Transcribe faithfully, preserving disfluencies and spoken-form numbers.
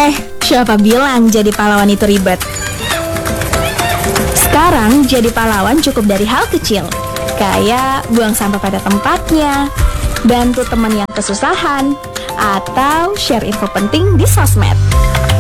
Eh, siapa bilang jadi pahlawan itu ribet? Sekarang jadi pahlawan cukup dari hal kecil, kayak buang sampah pada tempatnya, bantu teman yang kesusahan, atau share info penting di sosmed.